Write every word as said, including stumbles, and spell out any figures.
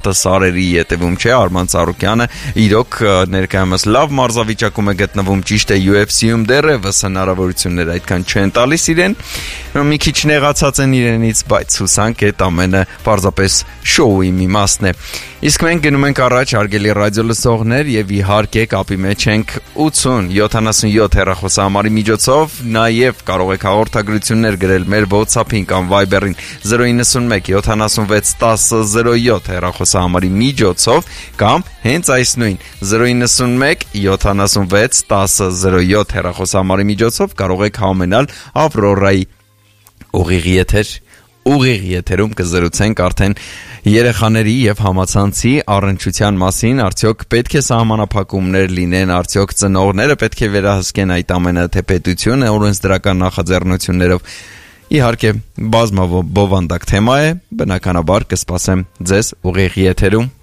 սարերի ետևում չէ, Արման Ծառուկյանը իրոք ներկայումս լավ մարզավիճակում է գտնվում, ճիշտ է յու էֆ սի-ում դեռևս հնարավորություններ այդքան չեն տալիս իրեն, մի քիչ նեղացած են իրենից, բայց հուսանք այդ ամենը պարզապես շոուի մի մասն է։ Իսկ մենք գնում ենք առաջ, հարգելի ռադիո լսողներ, եւ իհարկե կապի մեջ ենք ութսուն յոթանասունյոթ հեռախոսահամարի միջոցով, նաեւ կարող եք հաղորդագրություններ գրել մեր WhatsApp-ին կամ Viber-ին zero nine one seventy-six ten zero seven հեռախոսահամարի միջոցով կամ հենց այս նույն zero nine one seventy-six ten zero seven հեռախոսահամարի միջոցով կարող եք համենալ Ավրորայի ուղիղ եթեր, ուղիղ եթերում կզրուցենք արդեն երեխաների եւ համացանցի առնչության մասին, արդյոք պետք է սահմանափակումներ լինեն, արդյոք ծնողները պետք է վերահսկեն այդ ամենը, թե պետությունը օրենսդրական նախաձեռնություններով։ Իհարկե, բազմաբովանդակ թեմա է, բնականաբար կսպասեմ ձեզ ուղիղ եթերում։